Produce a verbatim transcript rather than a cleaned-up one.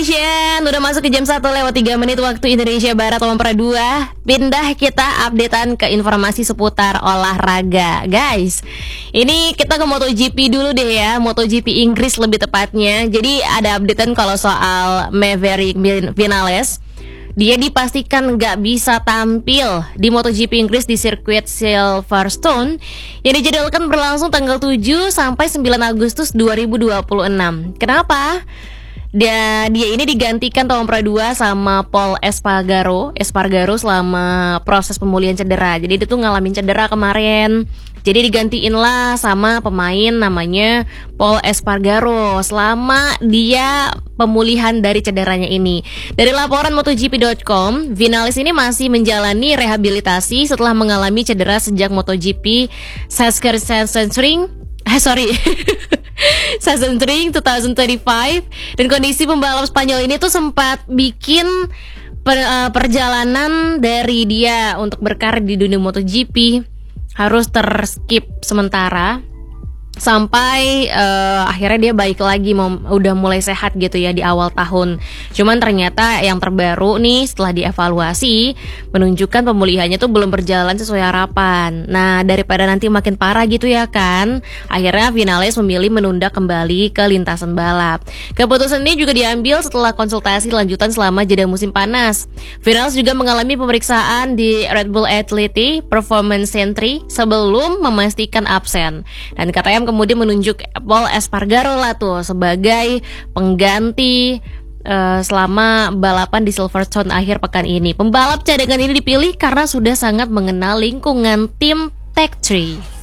Indonesia, udah masuk ke jam satu lewat tiga menit waktu Indonesia Barat Lompra dua. Pindah kita updatean ke informasi seputar olahraga. Guys, ini kita ke MotoGP dulu deh ya, MotoGP Inggris lebih tepatnya. Jadi ada updatean kalau soal Maverick Vinales. Dia dipastikan nggak bisa tampil di MotoGP Inggris di sirkuit Silverstone yang dijadwalkan berlangsung tanggal tujuh sampai sembilan Agustus dua ribu dua puluh enam. Kenapa? Dia, dia ini digantikan Lompra dua sama Pol Espargaro Espargaro selama proses pemulihan cedera. Jadi dia tuh ngalamin cedera kemarin. Jadi digantiin lah sama pemain namanya Pol Espargaro selama dia pemulihan dari cederanya ini. Dari laporan MotoGP dot com, Vinales ini masih menjalani rehabilitasi setelah mengalami cedera sejak MotoGP Sachsenring Eh sorry Sachsenring dua ribu dua puluh lima. Dan kondisi pembalap Spanyol ini tuh sempat bikin per, uh, perjalanan dari dia untuk berkarir di dunia MotoGP harus terskip sementara sampai uh, akhirnya dia balik lagi, mau, udah mulai sehat gitu ya di awal tahun. Cuman ternyata yang terbaru nih setelah dievaluasi menunjukkan pemulihannya tuh belum berjalan sesuai harapan. Nah, daripada nanti makin parah gitu ya kan, akhirnya Vinales memilih menunda kembali ke lintasan balap. Keputusan ini juga diambil setelah konsultasi lanjutan selama jeda musim panas. Vinales juga mengalami pemeriksaan di Red Bull Athletic Performance Center sebelum memastikan absen. Dan katanya kemudian menunjuk Pol Espargaro lah tuh sebagai pengganti uh, selama balapan di Silverstone akhir pekan ini. Pembalap cadangan ini dipilih karena sudah sangat mengenal lingkungan tim Tech Tree.